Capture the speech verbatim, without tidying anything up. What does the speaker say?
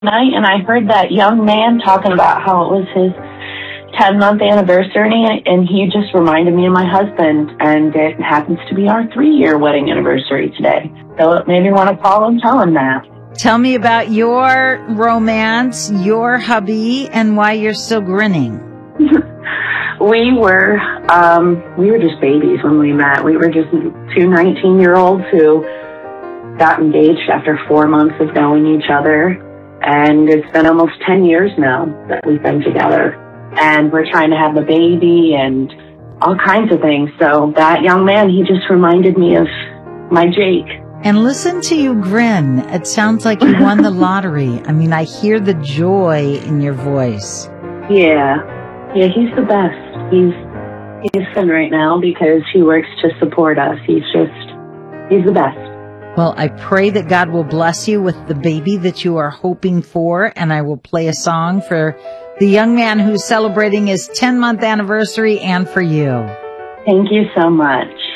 night, and I heard that young man talking about how it was his ten-month anniversary, and he just reminded me of my husband, and it happens to be our three-year wedding anniversary today. So it made me want to call and tell him that. Tell me about your romance, your hubby, and why you're still grinning. We were, um, we were just babies when we met. We were just two nineteen-year-olds who got engaged after four months of knowing each other. And it's been almost ten years now that we've been together. And we're trying to have a baby and all kinds of things. So that young man, he just reminded me of my Jake. And listen to you grin. It sounds like you won the lottery. I mean, I hear the joy in your voice. Yeah. Yeah, he's the best. He's, he's fun right now because he works to support us. He's just, he's the best. Well, I pray that God will bless you with the baby that you are hoping for, and I will play a song for the young man who's celebrating his ten-month anniversary and for you. Thank you so much.